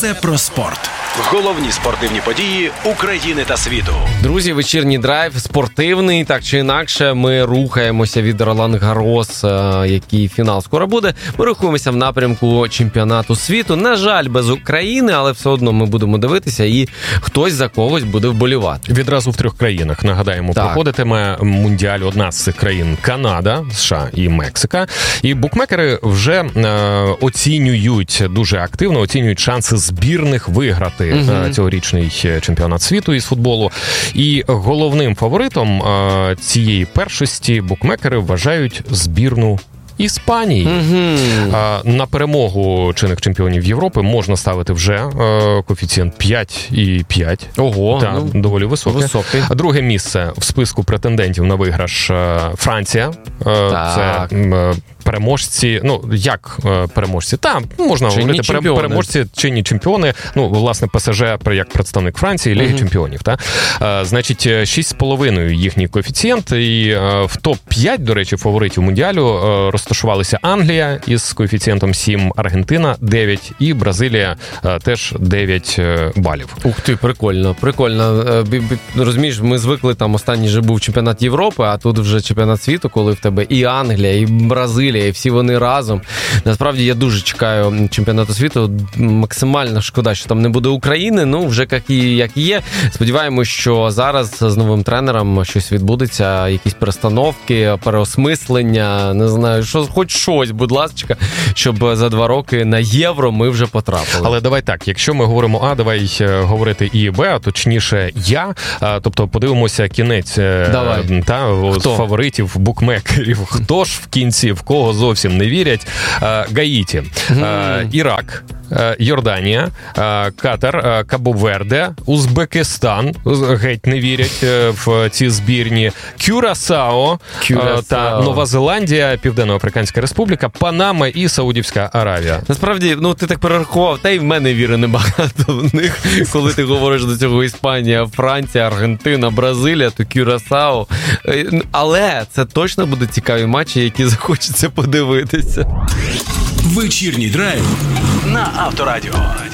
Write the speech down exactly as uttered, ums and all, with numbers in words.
Усе про спорт. Головні спортивні події України та світу. Друзі, вечірній драйв спортивний, так чи інакше, ми рухаємося від Ролан-Гарос, який фінал скоро буде. Ми рухаємося в напрямку чемпіонату світу. На жаль, без України, але все одно ми будемо дивитися і хтось за когось буде вболівати. Відразу в трьох країнах, нагадаємо, так. проходитиме Мундіаль. Одна з цих країн – Канада, США і Мексика. І букмекери вже е, оцінюють, дуже активно оцінюють шанси збірних виграти угу. цьогорічний чемпіонат світу із футболу. І головним фаворитом е, цієї першості букмекери вважають збірну Іспанії. Mm-hmm. На перемогу чинних чемпіонів Європи можна ставити вже коефіцієнт п'ять і п'ять. Ого, Та, ну, доволі високий. високий. Друге місце в списку претендентів на виграш Франція. Так. Це переможці, ну, як переможці? Та, можна чинні говорити, чемпіони. переможці, чинні чемпіони. Ну, власне, ПСЖ, як представник Франції, Ліги mm-hmm. чемпіонів. Та? Значить, шість з половиною їхній коефіцієнт. І в топ п'ять, до речі, фаворитів Мундіалю розташувалися Англія із коефіцієнтом сім, Аргентина дев'ять і Бразилія теж дев'ять балів. Ух ти, прикольно, прикольно. Розумієш, ми звикли, там останній же був чемпіонат Європи, а тут вже чемпіонат світу, коли в тебе і Англія, і Бразилія, і всі вони разом. Насправді, я дуже чекаю чемпіонату світу. Максимально шкода, що там не буде України, ну, вже як і, як і є. Сподіваємось, що зараз з новим тренером щось відбудеться, якісь перестановки, переосмислення, не знаю, що, хоч щось, будь ласка, щоб за два роки на Євро ми вже потрапили. Але давай так, якщо ми говоримо А, давай говорити і Б, а точніше Я, тобто подивимося кінець давай. Та, фаворитів, букмекерів. Хто ж в кінці, в кого зовсім не вірять? Гаїті, mm. Ірак, Йорданія, Катар, Кабо-Верде, Узбекистан, геть не вірять в ці збірні, Кюрасао, Кюрасао. та Нова Зеландія, Південно-Африканська Республіка, Панама і Саудівська Аравія. Насправді, ну ти так перерахував, та й в мене віри небагато в них, коли ти говориш до цього Іспанія, Франція, Аргентина, Бразилія, то Кюрасао. Але це точно будуть цікаві матчі, які захочеться подивитися. Вечірній драйв на Авторадіо.